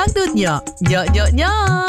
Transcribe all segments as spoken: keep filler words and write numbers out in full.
Dangdutnya, nyok nyok nyok.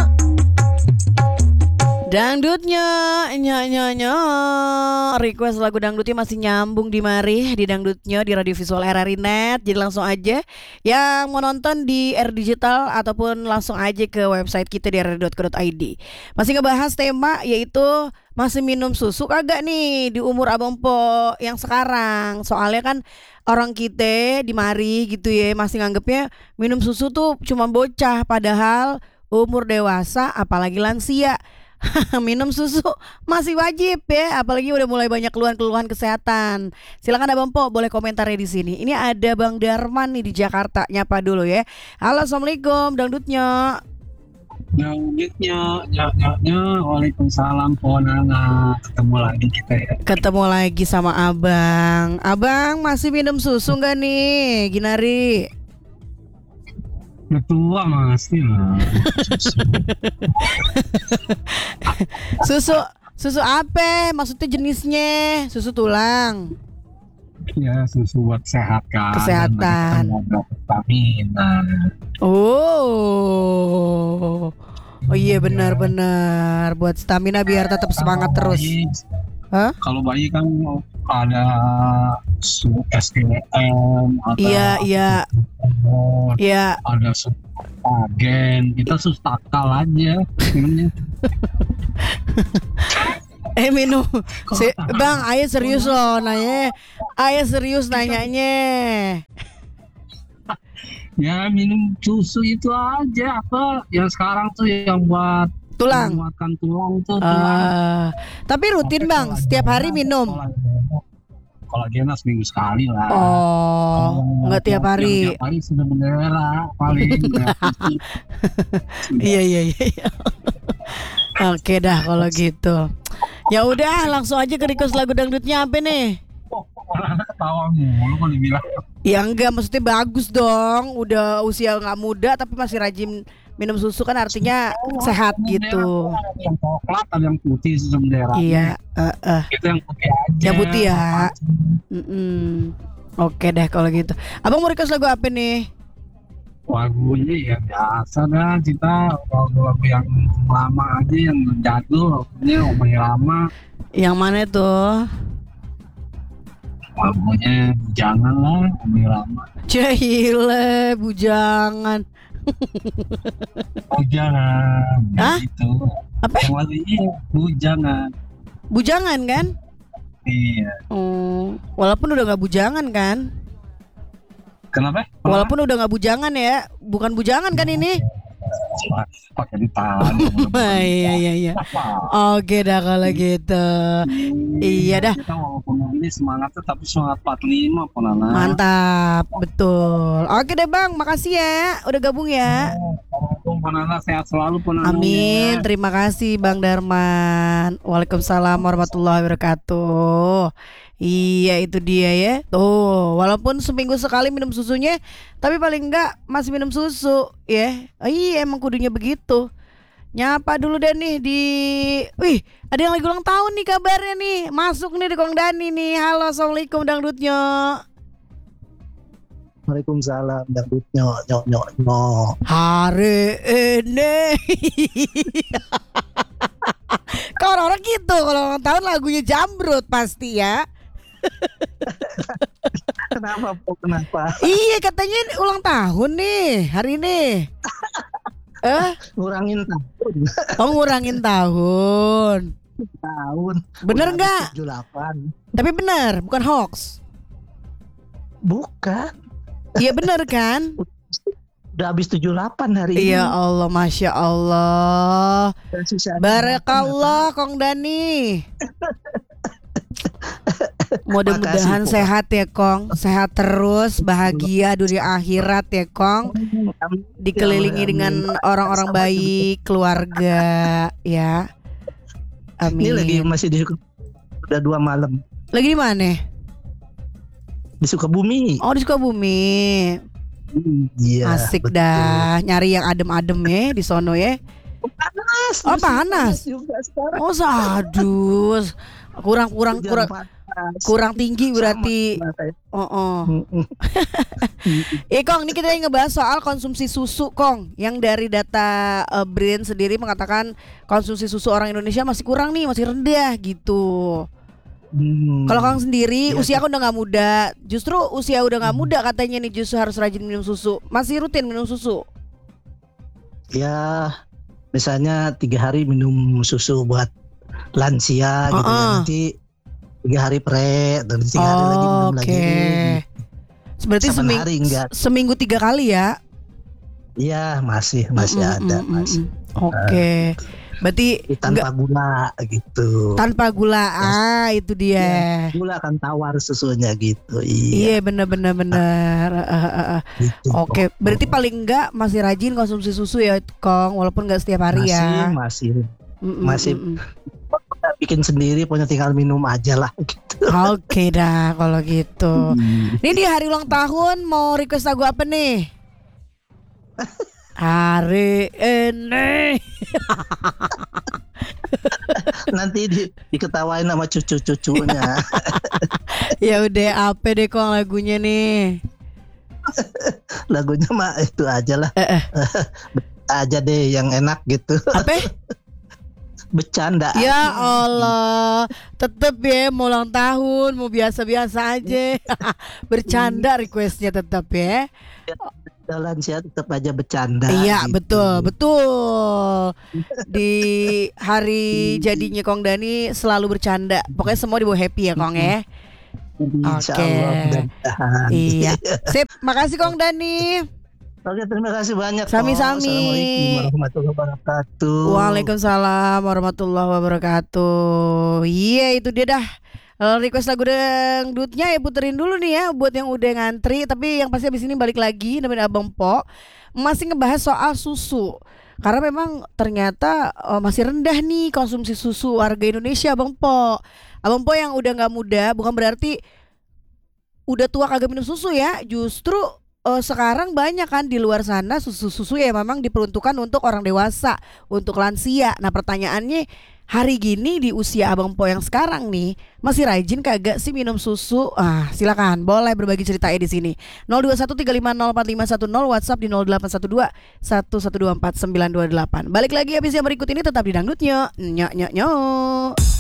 Dangdutnya, nyok nyok nyok. Request lagu dangdutnya masih nyambung di mari di dangdutnya di Radio Visual R R I Net. Jadi langsung aja yang mau nonton di R Digital ataupun langsung aja ke website kita di r r i dot co dot i d. Masih ngebahas tema yaitu masih minum susu kagak nih di umur Abang Po yang sekarang. Soalnya kan orang kita di mari gitu ya masih nganggepnya minum susu tuh cuma bocah, padahal umur dewasa apalagi lansia minum susu masih wajib ya, apalagi udah mulai banyak keluhan-keluhan kesehatan. Silakan Abang Po boleh komentarnya di sini. Ini ada Bang Darman nih di Jakarta, nyapa dulu ya. Halo, assalamualaikum dangdutnya. Dangdutnya, nyaknya, waalaikumsalam Ponana. Ketemu lagi kita ya. Ketemu lagi sama Abang. Abang masih minum susu nggak nih, Ginari? Ketua masih lah. Susu susu apa? Maksudnya jenisnya? Susu tulang. Ya, susu buat sehat kan. Kesehatan. Stamina. Oh. Oh iya benar-benar buat stamina biar tetap semangat terus. Hah? Kalau bayi kan ada susu S K M, ada Iya, iya. Iya. ada susu agen. Kita susu takal aja minumnya. Eh minum si, Bang, ayah serius loh nanya. Ayah serius nanyanya. Ya minum susu itu aja, apa yang sekarang tuh yang buat Tulang. menguatkan tulang tuh. Uh, tapi rutin Bang, setiap hari minum. Kolagen seminggu sekali lah. Oh, nggak tiap hari. Tiap hari sudah bendera paling. Iya iya iya. Oke dah kalau gitu. Ya udah langsung aja ke request lagu dangdutnya apa nih? Ketawa mulu kalau dibilang. Ya enggak, maksudnya bagus dong. Udah usia nggak muda tapi masih rajin minum susu kan artinya sehat gitu. Ada yang coklat, ada yang putih susu bendera. Iya. Uh, uh. Itu yang putih aja. Yang putih ya. Mm-mm. Oke deh kalau gitu. Abang mau request lagu apa nih? Lagunya ya biasa dah, kita lagu-lagu yang lama aja, yang jadul, lagunya omongnya lama. Yang mana tuh? Lagunya jangan lah, omongnya lama. Cahile, bujangan. Bujangan. Hah? Gitu. Apa? Yang lagunya bujangan. Bujangan kan? Iya. Hmm, walaupun udah nggak bujangan kan? Kenapa? Walaupun udah nggak bujangan ya, bukan bujangan kan ini? Pakai ditahan. Iya iya iya. Oke dah kalau gitu. Iya dah. Kita walaupun ini semangatnya tapi semangat empat puluh lima Ponana. Mantap, betul. Oke deh Bang, makasih ya udah gabung ya. Assalamualaikum Ponana, sehat selalu Ponana. Amin, terima kasih Bang Darman. Waalaikumsalam warahmatullahi wabarakatuh. Iya itu dia ya. Tuh, walaupun seminggu sekali minum susunya, tapi paling enggak masih minum susu ya. Oh, iya emang kudunya begitu. Nyapa dulu deh nih di. Wih, ada yang lagi ulang tahun nih kabarnya nih. Masuk nih di Kong Dani nih. Halo, assalamualaikum dangdutnya. Waalaikumsalam dangdutnya nyok nyok nyok. Hari ini. Kau orang-orang gitu kalau ulang tahun lagunya Jambrut pasti ya. Kenapa po kenapa? Iya katanya ini ulang tahun nih hari ini. Eh, Ngurangin tahun. oh ngurangin tahun. Tahun. Bener Udah nggak? tujuh puluh delapan. Tapi bener, bukan hoax. Bukan. Iya bener kan? Udah habis tujuh puluh delapan hari ini. Iya Allah, masya Allah. Dan sisanya Barakallah Kong Dani. Mudah-mudahan Makasih, Po. sehat ya Kong. Sehat terus, bahagia dunia akhirat ya Kong. Dikelilingi Amin. dengan orang-orang baik, keluarga ya. Ini lagi Amin. masih di udah dua malam Lagi di mana? di Sukabumi. Oh di Sukabumi. Iya. Asik betul. dah. Nyari yang adem-adem ya di sono ya. Panas. Oh, justru panas. juga sekarang. Oh sadus. Kurang kurang Hujan kurang panas. kurang tinggi berarti. Oh, oh. Eh Kong, ini kita yang ngebahas soal konsumsi susu Kong. Yang dari data uh, B R I N sendiri mengatakan konsumsi susu orang Indonesia masih kurang nih, masih rendah gitu. Hmm. Kalau Kong sendiri, Iya, usia aku udah nggak muda. Justru usia udah nggak muda katanya nih, justru harus rajin minum susu. Masih rutin minum susu? Ya, misalnya tiga hari minum susu buat lansia gitu ya. Uh-uh. Nanti tiga hari pre, dan tiga hari lagi minum Oke. lagi. Berarti Saban seming- hari enggak. seminggu tiga kali ya? Iya, masih masih Mm, ada, mm, mm, masih. mm. Oke. Berarti Tanpa enggak gula gitu. tanpa gula. Ah, itu dia. Gula kan tawar susunya gitu. Iya, Iya, benar-benar benar. Ah, ah, ah, ah. gitu. Oke, berarti paling enggak masih rajin konsumsi susu ya, Kong, walaupun enggak setiap hari masih ya. masih Mm-mm, masih. mm-mm. bikin sendiri, punya tinggal minum aja lah gitu. Oke dah kalau gitu. Hmm. Ini di hari ulang tahun mau request lagu apa nih? Hari ini. Nanti di, diketawain sama cucu-cucunya. Ya udah, apa deh Kong lagunya nih? Lagunya mah itu aja lah. Eh, eh. Aja deh yang enak gitu. Apa? Bercanda. Ya Allah, tetep ya mau ulang tahun, mau biasa-biasa aja. Bercanda requestnya tetap ya. Jalan sih tetap aja bercanda. Iya gitu. betul betul. Di hari jadinya Kong Dani selalu bercanda. Pokoknya semua dibawa happy ya Kong ya. Insya Oke. Allah, mudah-mudahan. Iya. Sip, makasih Kong Dani. Oke, terima kasih banyak. Sami-sami. Assalamualaikum warahmatullahi wabarakatuh. Waalaikumsalam warahmatullahi wabarakatuh. Iya itu dia dah. Eh, request lagu dangdutnya ya puterin dulu nih ya buat yang udah ngantri. Tapi yang pasti abis ini balik lagi namanya Abang Po. Masih ngebahas soal susu. Karena memang ternyata eh, masih rendah nih konsumsi susu warga Indonesia Abang Po. Abang Po yang udah gak muda bukan berarti udah tua kagak minum susu ya. Justru Uh, sekarang banyak kan di luar sana susu-susu ya memang diperuntukkan untuk orang dewasa, untuk lansia. Nah pertanyaannya hari gini di usia Abang Po yang sekarang nih masih rajin kagak sih minum susu? Ah silakan boleh berbagi ceritanya di sini. nol dua satu tiga lima nol empat lima satu nol WhatsApp di nol delapan satu dua satu satu dua empat sembilan dua delapan. Balik lagi habis yang berikut ini tetap di dangdutnya. Nyok nyok nyok.